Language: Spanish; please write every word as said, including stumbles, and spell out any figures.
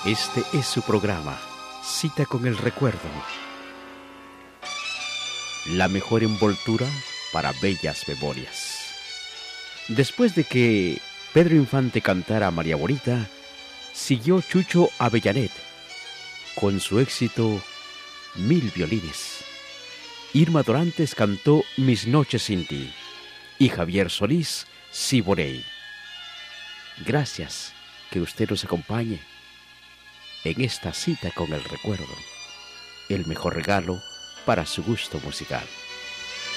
Este es su programa, Cita con el Recuerdo. La mejor envoltura para bellas memorias. Después de que Pedro Infante cantara a María Bonita, siguió Chucho Avellanet con su éxito Mil Violines. Irma Dorantes cantó Mis Noches Sin Ti y Javier Solís Siboney. Gracias que usted nos acompañe en esta cita con el recuerdo, el mejor regalo para su gusto musical.